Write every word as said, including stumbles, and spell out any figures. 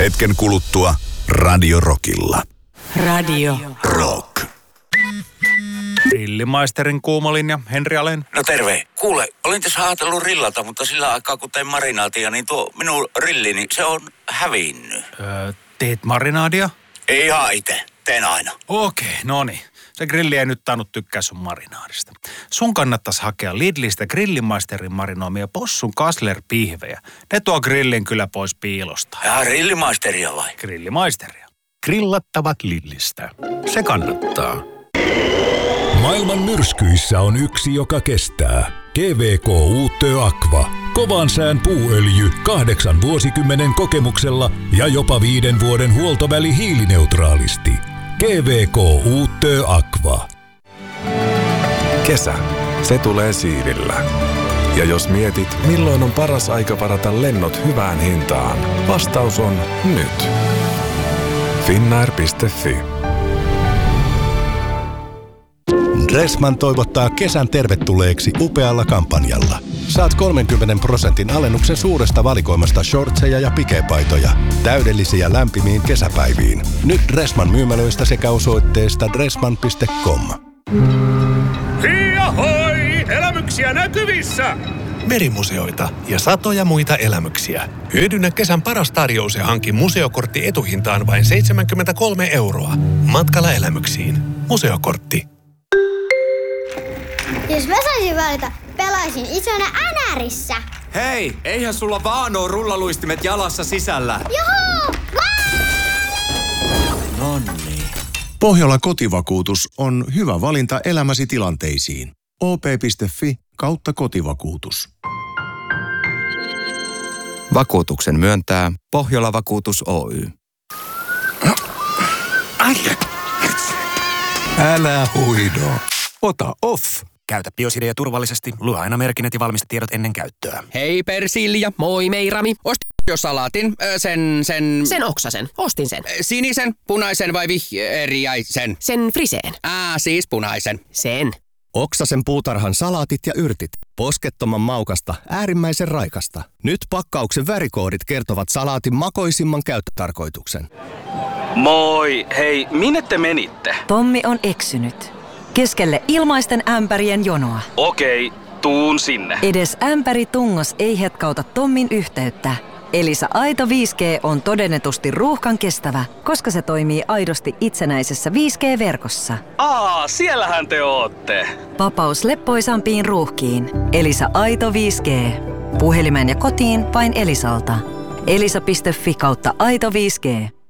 Hetken kuluttua Radio Rockilla. Radio Rock. Grillimaisterin kuumolinja, Henri Alén. No terve. Kuule, olin tässä ajatellut rillata, mutta sillä aikaa kun tein marinaatia, niin tuo minun rillini, se on hävinnyt. Öö, teet marinaadia? Ei ihan itse. Teen aina. Okei, no niin. Se grilli ei nyt tainnut tykkää sun marinaadista. Sun kannattaisi hakea Lidlistä Grillimaisterin marinoimia possun Kassler-pihvejä. Ne tuo grillin kyllä pois piilosta. Ja grillimaisteria vai? Grillimaisteria. Grillattavat Lidlistä. Se kannattaa. Maailman myrskyissä on yksi, joka kestää. G V K Uutö Aqua. Kovan sään puuöljy kahdeksan vuosikymmenen kokemuksella ja jopa viiden vuoden huoltoväli hiilineutraalisti. G V K Uutö Aqua. Kesä. Se tulee siivillä. Ja jos mietit, milloin on paras aika varata lennot hyvään hintaan, vastaus on nyt. Finnair piste fi. Dressman toivottaa kesän tervetulleeksi upealla kampanjalla. Saat kolmenkymmenen prosentin alennuksen suuresta valikoimasta shortseja ja pikepaitoja. Täydellisiä lämpimiin kesäpäiviin. Nyt Dressman myymälöistä sekä osoitteesta dressman piste com. Hiihoi! Elämyksiä näkyvissä! Merimuseoita ja satoja muita elämyksiä. Hyödynnä kesän paras tarjous ja hanki museokortti etuhintaan vain seitsemänkymmentäkolme euroa. Matkalla elämyksiin. Museokortti. Jos mä saisin valita, pelaisin isona Änärissä. Hei, eihän sulla vaan oo rullaluistimet jalassa sisällä. Juhu! Nonni. Pohjola kotivakuutus on hyvä valinta elämäsi tilanteisiin. o p piste fi kautta kotivakuutus. Vakuutuksen myöntää Pohjola Vakuutus Oy. Älä huido. Ota off. Käytä Biosidea turvallisesti. Lue aina merkinnät ja valmistetiedot ennen käyttöä. Hei Persilja. Moi Meirami. Ostin jo salaatin. Sen, sen... Sen oksasen. Ostin sen. Sinisen, punaisen vai vihreäisen? Sen friseen. Ää, siis punaisen. Sen. Oksasen puutarhan salaatit ja yrtit. Poskettoman maukasta, äärimmäisen raikasta. Nyt pakkauksen värikoodit kertovat salaatin makoisimman käyttötarkoituksen. Moi, hei, minne te menitte? Tommi on eksynyt. Keskelle ilmaisten ämpärien jonoa. Okei, tuun sinne. Edes ämpäri tungos ei hetkauta Tommin yhteyttä. Elisa Aito viisi G on todennetusti ruuhkan kestävä, koska se toimii aidosti itsenäisessä viisi G-verkossa. Aa, siellähän te ootte. Vapaus leppoisampiin ruuhkiin. Elisa Aito viisi G. Puhelimeen ja kotiin vain Elisalta. elisa piste fi kautta Aito viisi G.